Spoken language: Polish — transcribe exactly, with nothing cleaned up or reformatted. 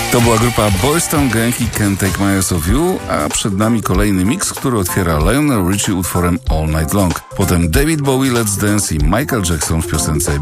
To była grupa Boyz Town Gang i Can't Take My Eyes Off You, a przed nami kolejny mix, który otwiera Lionel Richie utworem All Night Long. Potem David Bowie, Let's Dance i Michael Jackson w piosence